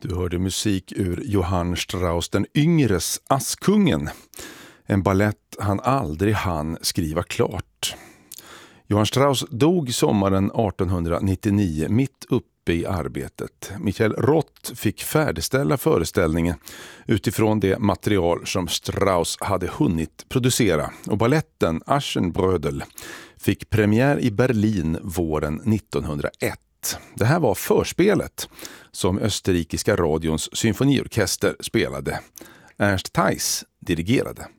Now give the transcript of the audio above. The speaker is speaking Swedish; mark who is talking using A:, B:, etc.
A: Du hörde musik ur Johann Strauss den yngres Askungen. En ballett han aldrig hann skriva klart. Johann Strauss dog sommaren 1899 mitt uppe i arbetet. Michael Roth fick färdigställa föreställningen utifrån det material som Strauss hade hunnit producera. Och balletten Aschenbrödel fick premiär i Berlin våren 1901. Det här var förspelet som österrikiska radions symfoniorkester spelade. Ernst Theis dirigerade.